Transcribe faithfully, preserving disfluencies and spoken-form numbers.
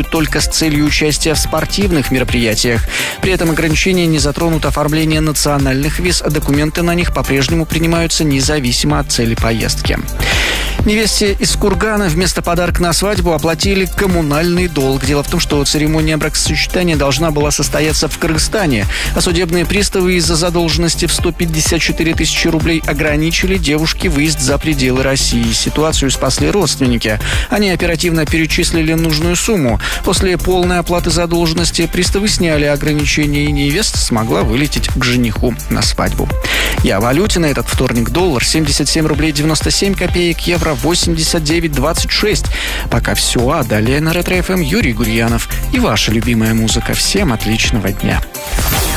только с целью участия в спортивных мероприятиях. При этом ограничения не затронут оформление национальных виз, а документы на них по-прежнему принимаются независимо от цели поездки. Невесте из Кургана вместо подарка на свадьбу оплатили коммунальный долг. Дело в том, что церемония бракосочетания должна была состояться в Кыргызстане, а судебные приставы из-за задолженности в сто пятьдесят четыре тысячи рублей ограничили девушке выезд за пределы России. Ситуацию спасли родственники. Они оперативно перечислили нужную сумму. После полной оплаты задолженности приставы сняли ограничения, и невеста смогла вылететь к жениху на свадьбу. И о валюте на этот вторник: доллар семьдесят семь рублей девяносто семь копеек, евро восемьдесят девять двадцать шесть. Пока все, а далее на Ретро-эф эм Юрий Гурьянов и ваша любимая музыка. Всем отличного дня.